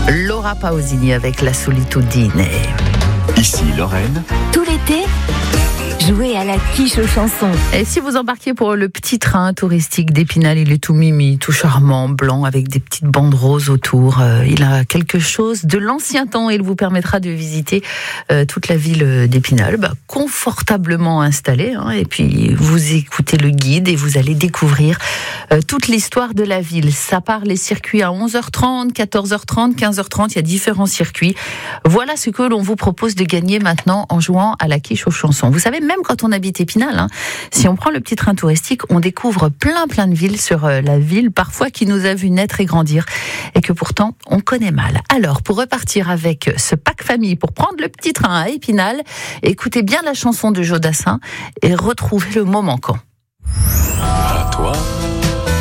Laura Pausini avec La Solitudine. Ici Lorraine. Tout l'été, jouez à la quiche aux chansons. Et si vous embarquez pour le petit train touristique d'Épinal, il est tout mimi, tout charmant, blanc, avec des petites bandes roses autour. Il a quelque chose de l'ancien temps et il vous permettra de visiter toute la ville d'Épinal, confortablement installée. Et puis, vous écoutez le guide et vous allez découvrir toute l'histoire de la ville. Ça part les circuits à 11h30, 14h30, 15h30. Il y a différents circuits. Voilà ce que l'on vous propose de gagner maintenant en jouant à la quiche aux chansons. Vous savez, même quand on habite Épinal, si on prend le petit train touristique, on découvre plein de villes sur la ville, parfois qui nous a vu naître et grandir, et que pourtant on connaît mal. Alors, pour repartir avec ce pack famille, pour prendre le petit train à Épinal, écoutez bien la chanson de Jodassin et retrouvez le mot manquant. À toi